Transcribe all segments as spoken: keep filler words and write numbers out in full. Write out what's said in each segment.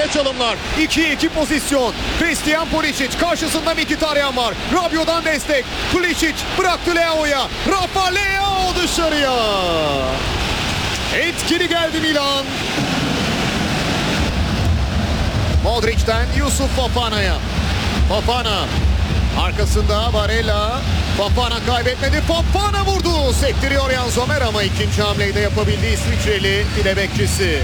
kale çalımlar. ikiye iki pozisyon. Christian Pulisic karşısında Mkhitaryan var. Rabiot'dan destek. Pulisic bıraktı Leao'ya. Rafa Leao dışarıya. Etkili geldi Milan. Modric'ten Yusuf Fofana'ya. Fofana arkasında Barella. Fofana kaybetmedi. Fofana vurdu. Sektiriyor Yan Sommer ama ikinci hamleyi de yapabildi İsviçreli file bekçisi.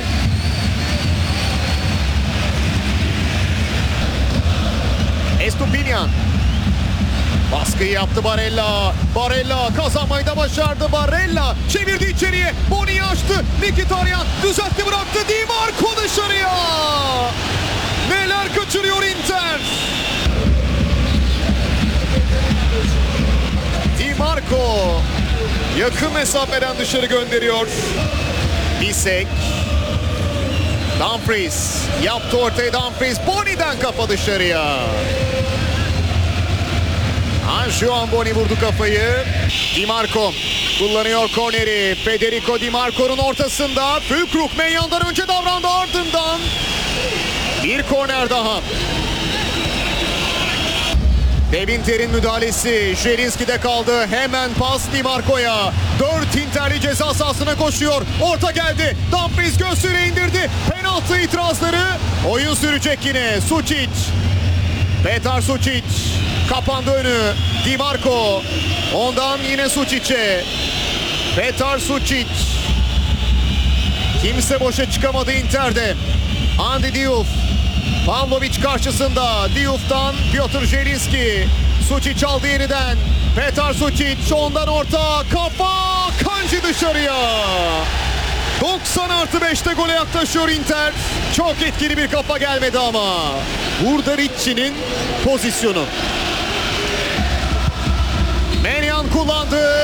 Estupinian. Baskıyı yaptı Barella. Barella kazanmayı da başardı. Barella çevirdi içeriye. Boni'yi açtı. Mkhitaryan düzeltti bıraktı. Di Marco dışarıya. Neler kaçırıyor Inter. Di Marco yakın mesafeden dışarı gönderiyor. Bisek. Dumfries yaptı ortaya. Dumfries Boni'den kafa dışarıya. Anjuan Boni vurdu kafayı. Di Marco kullanıyor korneri. Federico Di Marco'nun ortasında. Füllkrug Maignan önce davrandı, ardından bir korner daha. Devinter'in müdahalesi Zielinski'de kaldı. Hemen pas Di Marco'ya. Dört Interli ceza sahasına koşuyor. Orta geldi. Dumfries göğsüne indirdi. Penaltı itirazları. Oyun sürecek yine. Sučić. Petar Sučić. Kapandı önü. Di Marco. Ondan yine Sučić'e. Petar Sučić. Kimse boşa çıkamadı Inter'de. Andy Diouf. Pavlovic karşısında. Diouf'tan Piotr Zielinski. Sučić aldı yeniden. Petar Sučić ondan orta. Kafa. Kanji dışarıya. doksan artı beşte gole yaklaşıyor Inter. Çok etkili bir kafa gelmedi ama. Burada Ricci'nin pozisyonu. Maignan kullandı.